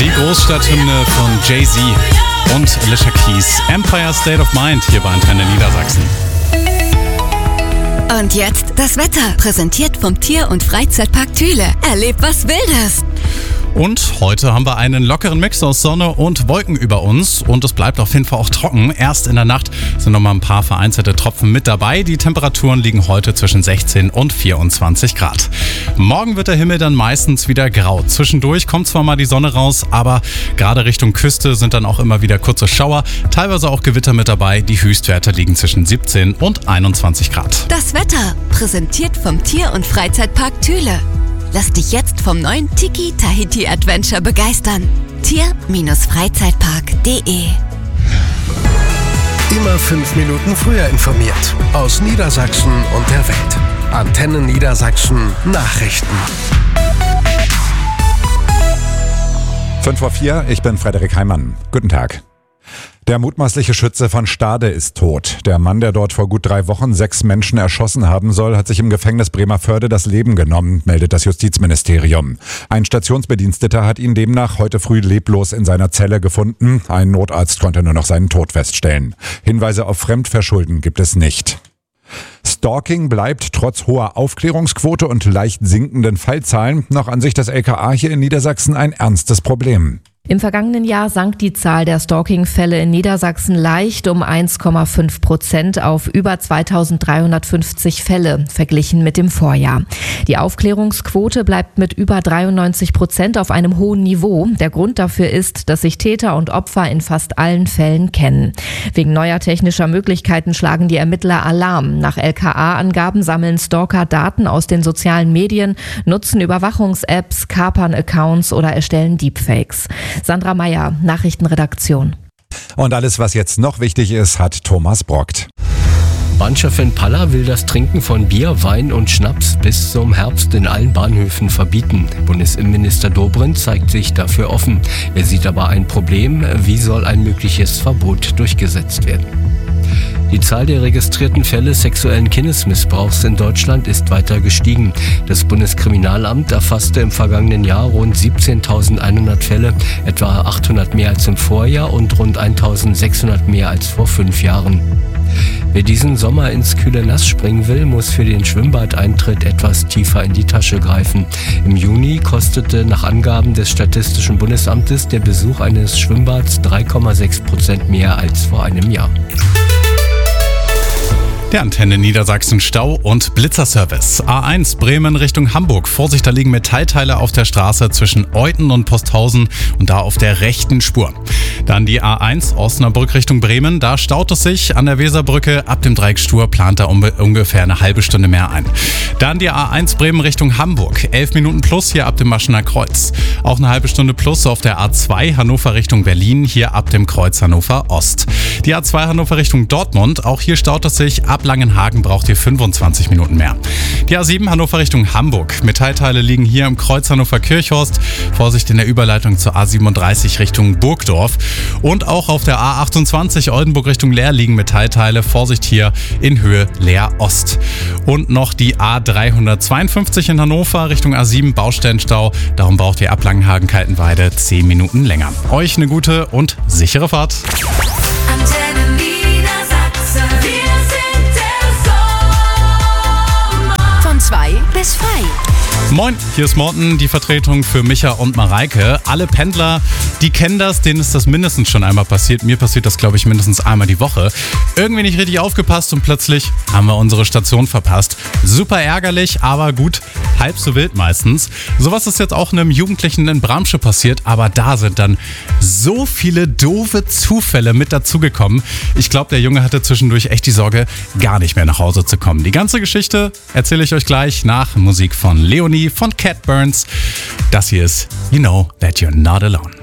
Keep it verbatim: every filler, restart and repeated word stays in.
Die Großstadthymne von Jay-Z und Alicia Keys. Empire State of Mind hier bei Antenne Niedersachsen. Und jetzt das Wetter, präsentiert vom Tier- und Freizeitpark Thüle. Erlebt was Wildes! Und heute haben wir einen lockeren Mix aus Sonne und Wolken über uns und es bleibt auf jeden Fall auch trocken. Erst in der Nacht sind noch mal ein paar vereinzelte Tropfen mit dabei. Die Temperaturen liegen heute zwischen sechzehn und vierundzwanzig Grad. Morgen wird der Himmel dann meistens wieder grau. Zwischendurch kommt zwar mal die Sonne raus, aber gerade Richtung Küste sind dann auch immer wieder kurze Schauer, teilweise auch Gewitter mit dabei. Die Höchstwerte liegen zwischen siebzehn und einundzwanzig Grad. Das Wetter, präsentiert vom Tier- und Freizeitpark Thüle. Lass dich jetzt vom neuen Tiki Tahiti Adventure begeistern. Tier-Freizeitpark punkt de Immer fünf Minuten früher informiert. Aus Niedersachsen und der Welt. Antenne Niedersachsen Nachrichten. fünf vor vier, ich bin Frederik Heimann. Guten Tag. Der mutmaßliche Schütze von Stade ist tot. Der Mann, der dort vor gut drei Wochen sechs Menschen erschossen haben soll, hat sich im Gefängnis Bremervörde das Leben genommen, meldet das Justizministerium. Ein Stationsbediensteter hat ihn demnach heute früh leblos in seiner Zelle gefunden. Ein Notarzt konnte nur noch seinen Tod feststellen. Hinweise auf Fremdverschulden gibt es nicht. Stalking bleibt trotz hoher Aufklärungsquote und leicht sinkenden Fallzahlen nach Ansicht des L K A hier in Niedersachsen ein ernstes Problem. Im vergangenen Jahr sank die Zahl der Stalking-Fälle in Niedersachsen leicht um eins Komma fünf Prozent auf über zweitausenddreihundertfünfzig Fälle, verglichen mit dem Vorjahr. Die Aufklärungsquote bleibt mit über dreiundneunzig Prozent auf einem hohen Niveau. Der Grund dafür ist, dass sich Täter und Opfer in fast allen Fällen kennen. Wegen neuer technischer Möglichkeiten schlagen die Ermittler Alarm. Nach L K A-Angaben sammeln Stalker Daten aus den sozialen Medien, nutzen Überwachungs-Apps, kapern Accounts oder erstellen Deepfakes. Sandra Meyer, Nachrichtenredaktion. Und alles, was jetzt noch wichtig ist, hat Thomas Brockt. Bahnchefin Palla will das Trinken von Bier, Wein und Schnaps bis zum Herbst in allen Bahnhöfen verbieten. Bundesinnenminister Dobrindt zeigt sich dafür offen. Er sieht aber ein Problem. Wie soll ein mögliches Verbot durchgesetzt werden? Die Zahl der registrierten Fälle sexuellen Kindesmissbrauchs in Deutschland ist weiter gestiegen. Das Bundeskriminalamt erfasste im vergangenen Jahr rund siebzehntausendeinhundert Fälle, etwa achthundert mehr als im Vorjahr und rund eintausendsechshundert mehr als vor fünf Jahren. Wer diesen Sommer ins kühle Nass springen will, muss für den Schwimmbadeintritt etwas tiefer in die Tasche greifen. Im Juni kostete nach Angaben des Statistischen Bundesamtes der Besuch eines Schwimmbads drei Komma sechs Prozent mehr als vor einem Jahr. Der Antenne Niedersachsen Stau- und Blitzerservice. A eins Bremen Richtung Hamburg. Vorsicht, da liegen Metallteile auf der Straße zwischen Euthen und Posthausen und da auf der rechten Spur. Dann die A eins Osnabrück Richtung Bremen. Da staut es sich an der Weserbrücke. Ab dem Dreieck Stur plant er um, ungefähr eine halbe Stunde mehr ein. Dann die A eins Bremen Richtung Hamburg. elf Minuten plus hier ab dem Maschener Kreuz. Auch eine halbe Stunde plus auf der A zwei Hannover Richtung Berlin. Hier ab dem Kreuz Hannover Ost. Die A zwei Hannover Richtung Dortmund. Auch hier staut es sich ab Langenhagen, braucht ihr fünfundzwanzig Minuten mehr. Die A sieben Hannover Richtung Hamburg. Metallteile liegen hier im Kreuz Hannover Kirchhorst. Vorsicht in der Überleitung zur A siebenunddreißig Richtung Burgdorf. Und auch auf der A achtundzwanzig Oldenburg Richtung Leer liegen Metallteile. Vorsicht hier in Höhe Leer Ost. Und noch die A dreihundertzweiundfünfzig in Hannover Richtung A sieben Baustellenstau. Darum braucht ihr ab Langenhagen-Kaltenweide zehn Minuten länger. Euch eine gute und sichere Fahrt. Antenne Niedersachsen. Wir sind der Sommer. Von zwei bis frei. Moin, hier ist Morten, die Vertretung für Micha und Mareike. Alle Pendler, die kennen das, denen ist das mindestens schon einmal passiert. Mir passiert das, glaube ich, mindestens einmal die Woche. Irgendwie nicht richtig aufgepasst und plötzlich haben wir unsere Station verpasst. Super ärgerlich, aber gut, halb so wild meistens. Sowas ist jetzt auch einem Jugendlichen in Bramsche passiert, aber da sind dann so viele doofe Zufälle mit dazugekommen. Ich glaube, der Junge hatte zwischendurch echt die Sorge, gar nicht mehr nach Hause zu kommen. Die ganze Geschichte erzähle ich euch gleich nach Musik von Leonie von Cat Burns. Das hier ist You Know That You're Not Alone.